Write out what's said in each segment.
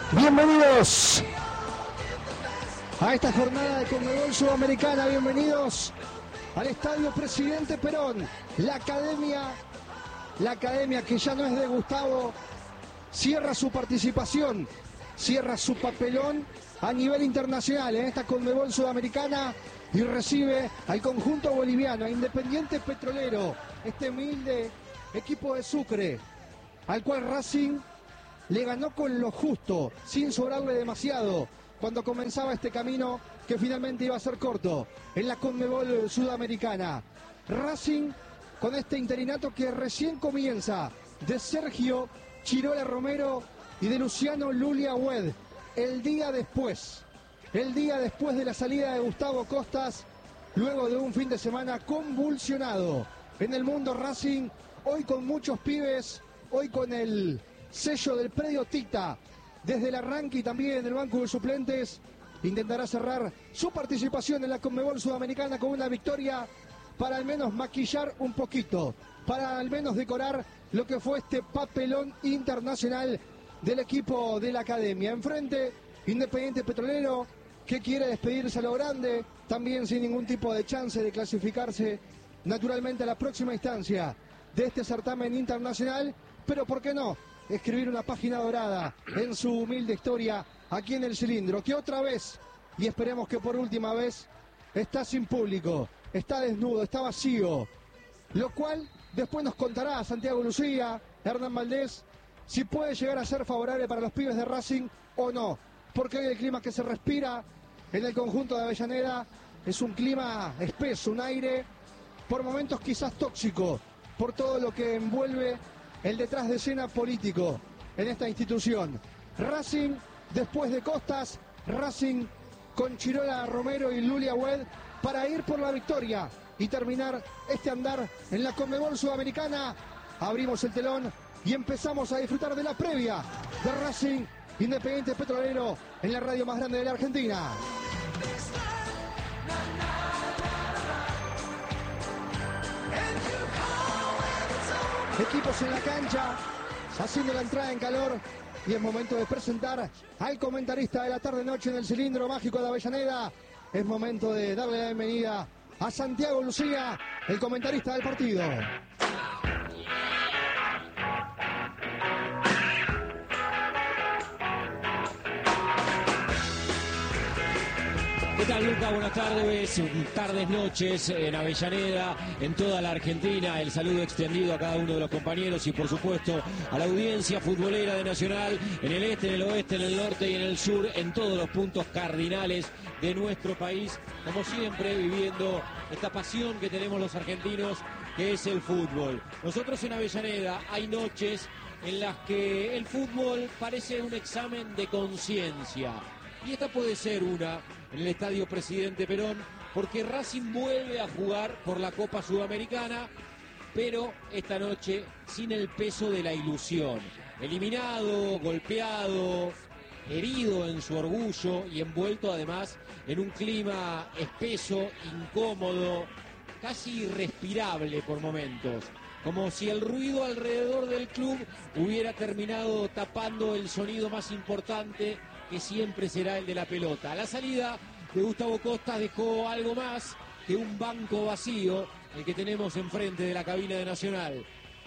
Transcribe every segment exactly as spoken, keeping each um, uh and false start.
Bienvenidos a esta jornada de Conmebol Sudamericana, bienvenidos al Estadio Presidente Perón, la academia, la academia que ya no es de Gustavo, cierra su participación, cierra su papelón a nivel internacional en esta Conmebol Sudamericana y recibe al conjunto boliviano, a Independiente Petrolero, este humilde equipo de Sucre, al cual Racing le ganó con lo justo, sin sobrarle demasiado, cuando comenzaba este camino que finalmente iba a ser corto en la Conmebol Sudamericana. Racing con este interinato que recién comienza, de Sergio Chirola Romero y de Luciano Lulia Hued, el día después, el día después de la salida de Gustavo Costas, luego de un fin de semana convulsionado en el mundo Racing, hoy con muchos pibes, hoy con el sello del predio Tita, desde el arranque y también en el banco de suplentes, intentará cerrar su participación en la Conmebol Sudamericana con una victoria para al menos maquillar un poquito, para al menos decorar lo que fue este papelón internacional del equipo de la academia. Enfrente, Independiente Petrolero, que quiere despedirse a lo grande, también sin ningún tipo de chance de clasificarse naturalmente a la próxima instancia de este certamen internacional, pero ¿por qué no escribir una página dorada en su humilde historia aquí en el cilindro, que otra vez, y esperemos que por última vez, está sin público, está desnudo, está vacío, lo cual después nos contará Santiago Lucía, Hernán Valdés, si puede llegar a ser favorable para los pibes de Racing o no, porque hoy el clima que se respira en el conjunto de Avellaneda es un clima espeso, un aire por momentos quizás tóxico, por todo lo que envuelve el detrás de escena político en esta institución. Racing, después de Costas, Racing con Chirola Romero y Lulia Hued para ir por la victoria y terminar este andar en la Conmebol Sudamericana. Abrimos el telón y empezamos a disfrutar de la previa de Racing Independiente Petrolero en la radio más grande de la Argentina. Equipos en la cancha, haciendo la entrada en calor, y es momento de presentar al comentarista de la tarde-noche en el cilindro mágico de Avellaneda. Es momento de darle la bienvenida a Santiago Lucía, el comentarista del partido. ¿Qué tal, Luca? Buenas tardes, tardes, noches en Avellaneda, en toda la Argentina. El saludo extendido a cada uno de los compañeros y, por supuesto, a la audiencia futbolera de Nacional, en el este, en el oeste, en el norte y en el sur, en todos los puntos cardinales de nuestro país. Como siempre, viviendo esta pasión que tenemos los argentinos, que es el fútbol. Nosotros en Avellaneda hay noches en las que el fútbol parece un examen de conciencia. Y esta puede ser una en el Estadio Presidente Perón, porque Racing vuelve a jugar por la Copa Sudamericana, pero esta noche sin el peso de la ilusión. Eliminado, golpeado, herido en su orgullo y envuelto además en un clima espeso, incómodo, casi irrespirable por momentos. Como si el ruido alrededor del club hubiera terminado tapando el sonido más importante, que siempre será el de la pelota. La salida de Gustavo Costas dejó algo más que un banco vacío, el que tenemos enfrente de la cabina de Nacional.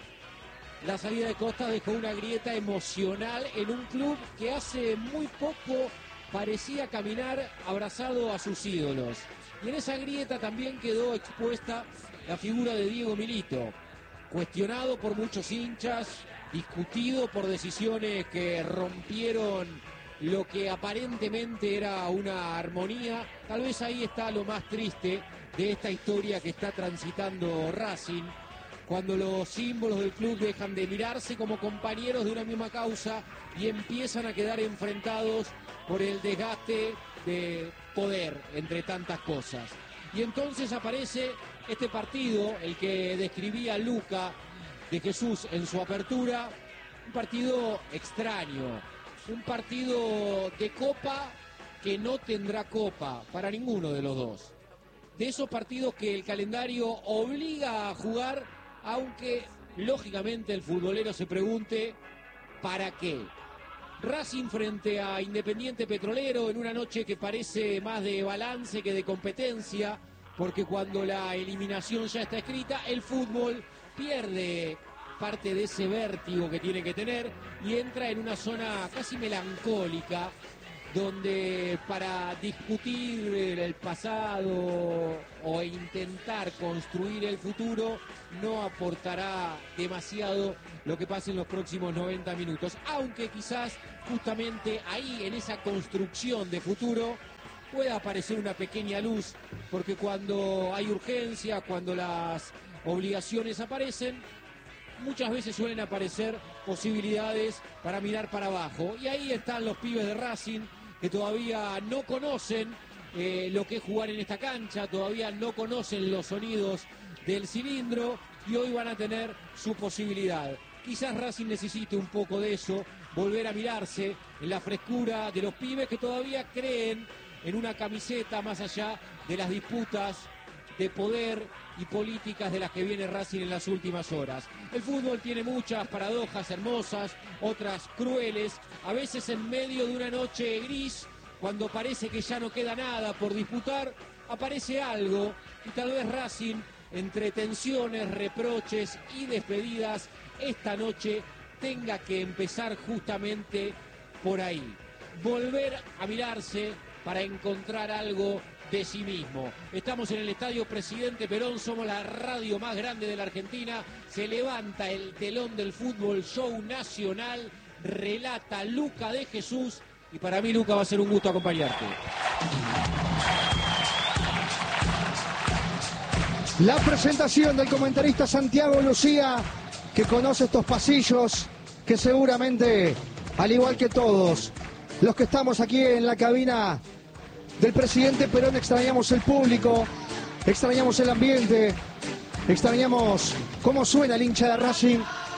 La salida de Costas dejó una grieta emocional en un club que hace muy poco parecía caminar abrazado a sus ídolos. Y en esa grieta también quedó expuesta la figura de Diego Milito, cuestionado por muchos hinchas, discutido por decisiones que rompieron lo que aparentemente era una armonía. Tal vez ahí está lo más triste de esta historia que está transitando Racing, cuando los símbolos del club dejan de mirarse como compañeros de una misma causa y empiezan a quedar enfrentados por el desgaste de poder, entre tantas cosas. Y entonces aparece este partido, el que describía Luca de Jesús en su apertura, un partido extraño, un partido de copa que no tendrá copa para ninguno de los dos. De esos partidos que el calendario obliga a jugar, aunque lógicamente el futbolero se pregunte ¿para qué? Racing frente a Independiente Petrolero en una noche que parece más de balance que de competencia, porque cuando la eliminación ya está escrita, el fútbol pierde parte de ese vértigo que tiene que tener y entra en una zona casi melancólica, donde para discutir el pasado o intentar construir el futuro no aportará demasiado lo que pase en los próximos noventa minutos, aunque quizás justamente ahí en esa construcción de futuro pueda aparecer una pequeña luz, porque cuando hay urgencia, cuando las obligaciones aparecen, muchas veces suelen aparecer posibilidades para mirar para abajo, y ahí están los pibes de Racing que todavía no conocen eh, lo que es jugar en esta cancha, todavía no conocen los sonidos del cilindro y hoy van a tener su posibilidad. Quizás Racing necesite un poco de eso, volver a mirarse en la frescura de los pibes que todavía creen en una camiseta más allá de las disputas de poder y políticas de las que viene Racing en las últimas horas. El fútbol tiene muchas paradojas hermosas, otras crueles, a veces en medio de una noche gris, cuando parece que ya no queda nada por disputar, aparece algo y tal vez Racing, entre tensiones, reproches y despedidas, esta noche tenga que empezar justamente por ahí. Volver a mirarse para encontrar algo de sí mismo. Estamos en el Estadio Presidente Perón, somos la radio más grande de la Argentina, se levanta el telón del fútbol, show nacional, relata Luca de Jesús, y para mí, Luca, va a ser un gusto acompañarte. La presentación del comentarista Santiago Lucía, que conoce estos pasillos, que seguramente, al igual que todos los que estamos aquí en la cabina del Presidente Perón, extrañamos el público, extrañamos el ambiente, extrañamos cómo suena el hincha de Racing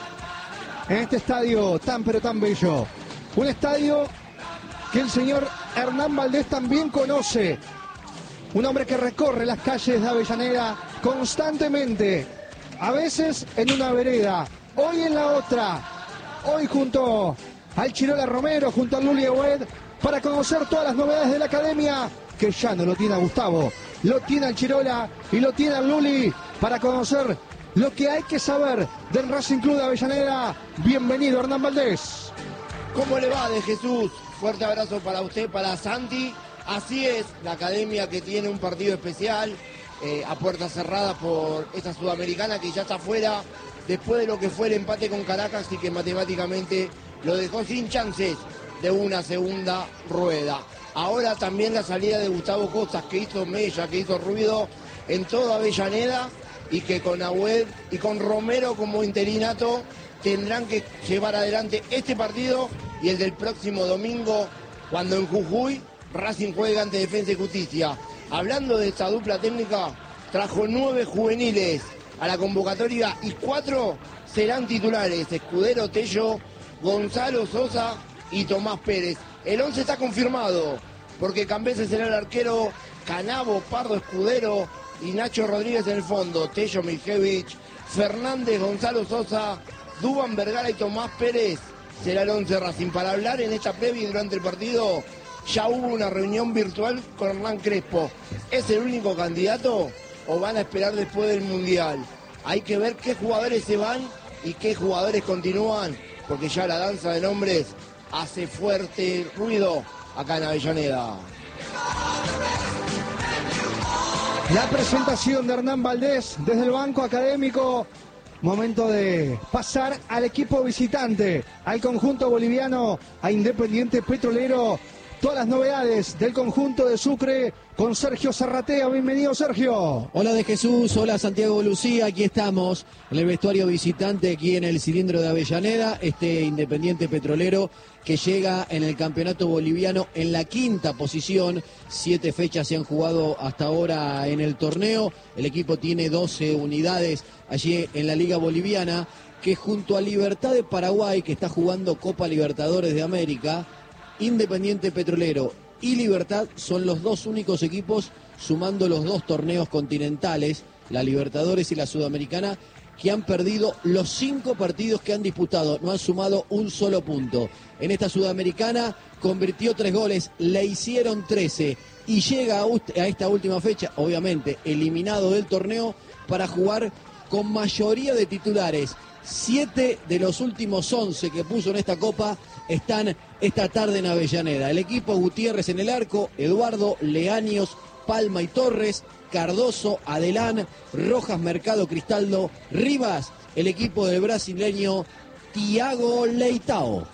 en este estadio tan pero tan bello. Un estadio que el señor Hernán Valdés también conoce, un hombre que recorre las calles de Avellaneda constantemente, a veces en una vereda, hoy en la otra, hoy junto al Chirola Romero, junto al Luli Agüed, para conocer todas las novedades de la academia, que ya no lo tiene a Gustavo, lo tiene al Chirola y lo tiene al Luli, para conocer lo que hay que saber del Racing Club de Avellaneda. Bienvenido, Hernán Valdés. ¿Cómo le va, de Jesús? Fuerte abrazo para usted, para Santi. Así es, la academia que tiene un partido especial, eh, a puerta cerrada por esta sudamericana que ya está fuera, después de lo que fue el empate con Caracas y que matemáticamente lo dejó sin chances de una segunda rueda. Ahora también la salida de Gustavo Costas, que hizo mella, que hizo ruido en toda Avellaneda, y que con Agüed y con Romero como interinato tendrán que llevar adelante este partido y el del próximo domingo, cuando en Jujuy Racing juega ante Defensa y Justicia. Hablando de esta dupla técnica, trajo nueve juveniles a la convocatoria y cuatro serán titulares: Escudero, Tello, Gonzalo Sosa y Tomás Pérez. El once está confirmado, porque Cambese será el arquero, Canavo, Pardo, Escudero y Nacho Rodríguez en el fondo, Tello, Miljevich, Fernández, Gonzalo Sosa, Dúban, Vergara y Tomás Pérez será el once Racing. Para hablar en esta previa y durante el partido, ya hubo una reunión virtual con Hernán Crespo. ¿Es el único candidato o van a esperar después del Mundial? Hay que ver qué jugadores se van y qué jugadores continúan, porque ya la danza de nombres hace fuerte ruido acá en Avellaneda. La presentación de Hernán Valdés desde el banco académico. Momento de pasar al equipo visitante, al conjunto boliviano, a Independiente Petrolero. Todas las novedades del conjunto de Sucre con Sergio Zarratea. Bienvenido, Sergio. Hola de Jesús, hola Santiago Lucía. Aquí estamos en el vestuario visitante, aquí en el cilindro de Avellaneda. Este Independiente Petrolero que llega en el campeonato boliviano en la quinta posición. Siete fechas se han jugado hasta ahora en el torneo. El equipo tiene doce unidades allí en la Liga Boliviana, que junto a Libertad de Paraguay, que está jugando Copa Libertadores de América, Independiente Petrolero y Libertad son los dos únicos equipos, sumando los dos torneos continentales, la Libertadores y la Sudamericana, que han perdido los cinco partidos que han disputado, no han sumado un solo punto. En esta Sudamericana convirtió tres goles, le hicieron trece y llega a esta última fecha, obviamente eliminado del torneo, para jugar con mayoría de titulares. Siete de los últimos once que puso en esta Copa están esta tarde en Avellaneda. El equipo: Gutiérrez en el arco, Eduardo, Leaños, Palma y Torres, Cardoso, Adelán, Rojas, Mercado, Cristaldo, Rivas, el equipo del brasileño Thiago Leitao.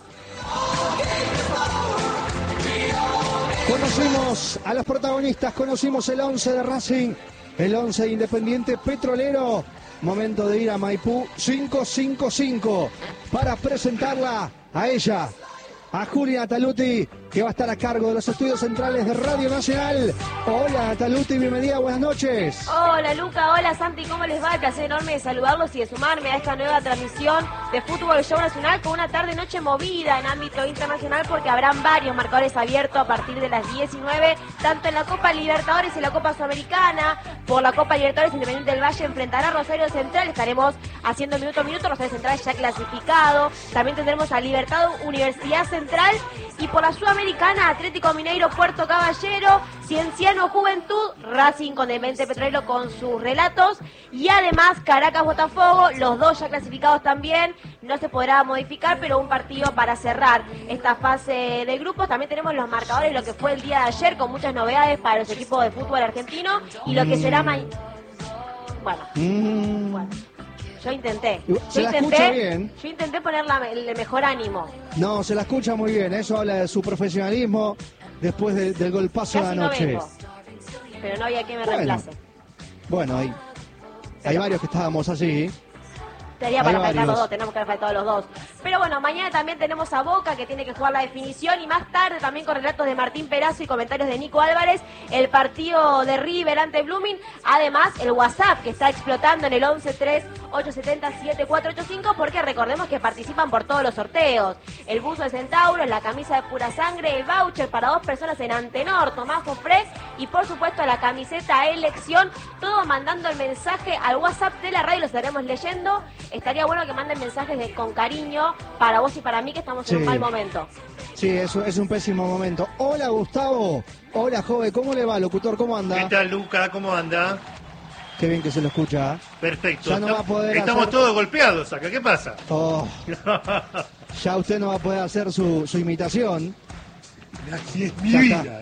Conocimos a los protagonistas, conocimos el once de Racing, el once de Independiente Petrolero. Momento de ir a Maipú cinco cinco cinco para presentarla a ella, a Julia Nataluti, que va a estar a cargo de los estudios centrales de Radio Nacional. Hola Nataluti, bienvenida, buenas noches. Hola Luca, hola Santi, ¿cómo les va? El placer enorme de saludarlos y de sumarme a esta nueva transmisión de Fútbol Show Nacional con una tarde-noche movida en ámbito internacional, porque habrán varios marcadores abiertos a partir de las diecinueve, tanto en la Copa Libertadores y la Copa Sudamericana. Por la Copa Libertadores, Independiente del Valle enfrentará a Rosario Central, estaremos haciendo minuto a minuto, Rosario Central ya clasificado. También tendremos a Libertad Universidad Central, y por la Sudamericana, Atlético Mineiro, Puerto Caballero, Cienciano Juventud, Racing con Independiente Petrolero con sus relatos, y además Caracas Botafogo, los dos ya clasificados también. No se podrá modificar, pero un partido para cerrar esta fase de grupos. También tenemos los marcadores, lo que fue el día de ayer, con muchas novedades para los equipos de fútbol argentino, y lo que será mañana. Bueno, Mm. bueno. Yo intenté, Se yo la escucha intenté, bien. yo intenté poner la- el mejor ánimo. No, se la escucha muy bien, eso habla de su profesionalismo después de- del golpazo de Casi no anoche. vengo, pero no había quien me Bueno. reemplace. Bueno, hay, hay varios que estábamos así. Estaría Hay para faltar varios. los dos, tenemos que haber faltado los dos. Pero bueno, mañana también tenemos a Boca, que tiene que jugar la definición, y más tarde también con relatos de Martín Perazo y comentarios de Nico Álvarez, el partido de River ante Blooming. Además, el WhatsApp, que está explotando en el once tres ocho siete cero siete cuatro ocho cinco, porque recordemos que participan por todos los sorteos. El buzo de Centauro, la camisa de Pura Sangre, el voucher para dos personas en Antenor, Tomás Jofré, y por supuesto la camiseta Elección, todo mandando el mensaje al WhatsApp de la radio, lo estaremos leyendo. Estaría bueno que manden mensajes de, con cariño para vos y para mí, que estamos en Sí. un mal momento. Sí, eso es un pésimo momento. Hola Gustavo, hola joven, ¿cómo le va, locutor? ¿Cómo anda? ¿Qué tal, Luca? ¿Cómo anda? Qué bien que se lo escucha. Perfecto. Ya no va a poder Estamos hacer- todos golpeados acá. ¿Qué pasa? Oh, ya usted no va a poder hacer su, su imitación. Así es mi Ya vida.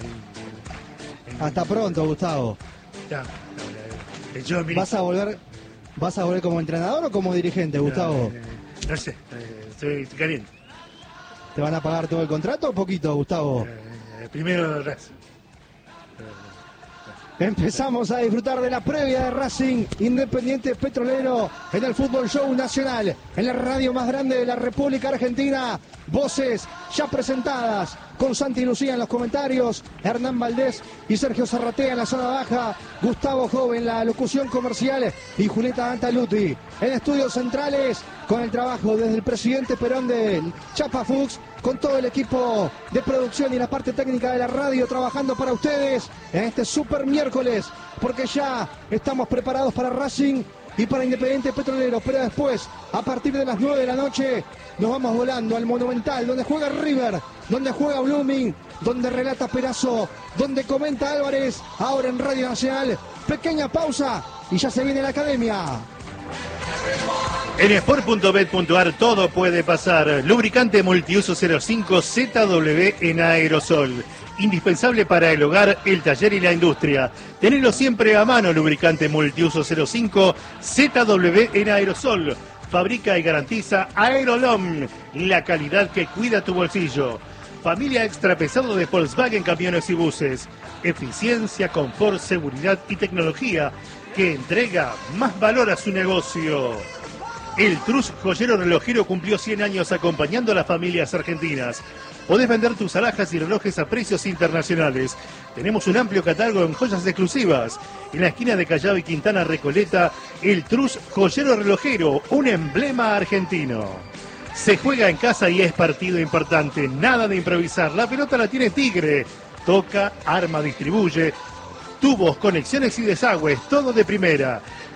Hasta pronto, Gustavo. Ya, el yo, mi- ¿Vas a volver, vas a volver como entrenador o como dirigente, Gustavo? Eh, No sé, eh, estoy caliente. ¿Te van a pagar todo el contrato o poquito, Gustavo? Eh, primero, Racing. Empezamos a disfrutar de la previa de Racing Independiente Petrolero en el Fútbol Show Nacional, en la radio más grande de la República Argentina. Voces ya presentadas, con Santi Lucía en los comentarios, Hernán Valdés y Sergio Zarratea en la zona baja, Gustavo Joven en la locución comercial y Julieta Antaluti en estudios centrales, con el trabajo desde el presidente Perón de Chapa Fuchs, con todo el equipo de producción y la parte técnica de la radio trabajando para ustedes en este super miércoles, porque ya estamos preparados para Racing y para Independiente Petrolero. Pero después, a partir de las nueve de la noche, nos vamos volando al Monumental, donde juega River, donde juega Blooming, donde relata Perazo, donde comenta Álvarez, ahora en Radio Nacional. Pequeña pausa y ya se viene la academia. En sport punto bet punto ar todo puede pasar. Lubricante multiuso cero cinco Z W en aerosol. Indispensable para el hogar, el taller y la industria. Tenelo siempre a mano, lubricante multiuso cero cinco Z W en aerosol. Fabrica y garantiza Aerolom, la calidad que cuida tu bolsillo. Familia extra pesado de Volkswagen Camiones y Buses. Eficiencia, confort, seguridad y tecnología que entrega más valor a su negocio. El Trus Joyero Relojero cumplió cien años acompañando a las familias argentinas. Podés vender tus alhajas y relojes a precios internacionales. Tenemos un amplio catálogo en joyas exclusivas. En la esquina de Callao y Quintana Recoleta, el Trus Joyero Relojero, un emblema argentino. Se juega en casa y es partido importante. Nada de improvisar. La pelota la tiene Tigre. Toca, arma, distribuye. Tubos, conexiones y desagües, todo de primera.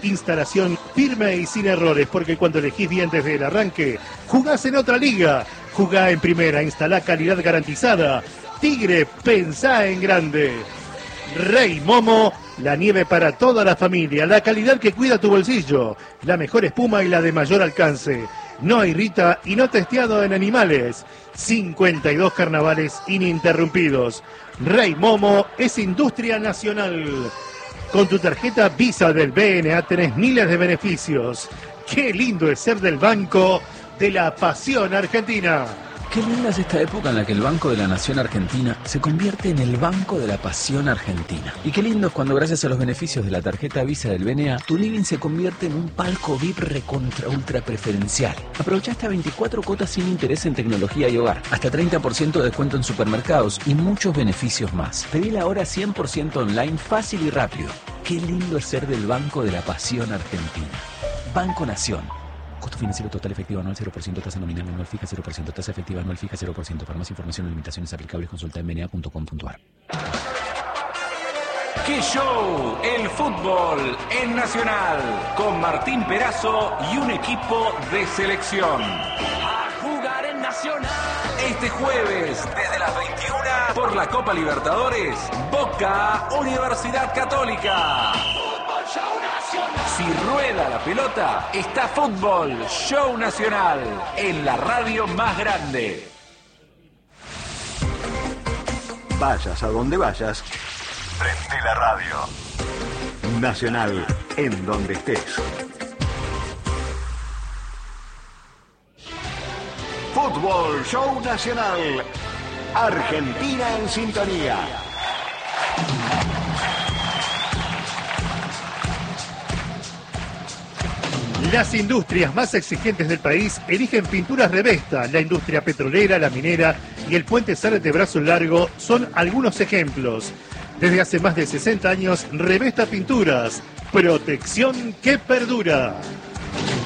Instalación firme y sin errores, porque cuando elegís bien desde el arranque, jugás en otra liga. Jugá en primera, instalá calidad garantizada. Tigre, pensá en grande. Rey Momo, la nieve para toda la familia, la calidad que cuida tu bolsillo, la mejor espuma y la de mayor alcance. No irrita y no testeado en animales. cincuenta y dos carnavales ininterrumpidos. Rey Momo es industria nacional. Con tu tarjeta Visa del B N A tenés miles de beneficios. Qué lindo es ser del Banco de la Pasión Argentina. Qué linda es esta época en la que el Banco de la Nación Argentina se convierte en el Banco de la Pasión Argentina. Y qué lindo es cuando, gracias a los beneficios de la tarjeta Visa del B N A, tu living se convierte en un palco V I P recontra ultra preferencial. Aprovecha hasta veinticuatro cuotas sin interés en tecnología y hogar, hasta treinta por ciento de descuento en supermercados y muchos beneficios más. Pedila ahora cien por ciento online, fácil y rápido. Qué lindo es ser del Banco de la Pasión Argentina. Banco Nación. Costo financiero total efectivo anual cero por ciento, tasa nominal anual fija cero por ciento, tasa efectiva anual fija cero por ciento. Para más información o limitaciones aplicables consulta en b n a punto com punto a r. ¡Qué show! El fútbol en Nacional, con Martín Perazo y un equipo de selección. A jugar en Nacional. Este jueves, desde las veintiuna, por la Copa Libertadores, Boca Universidad Católica. Si rueda la pelota, está Fútbol Show Nacional en la radio más grande. Vayas a donde vayas, prende la radio. Nacional, en donde estés. Fútbol Show Nacional. Argentina en sintonía. Las industrias más exigentes del país eligen Pinturas Revesta. La industria petrolera, la minera y el puente Sar de Brazo Largo son algunos ejemplos. Desde hace más de sesenta años, Revesta Pinturas, protección que perdura.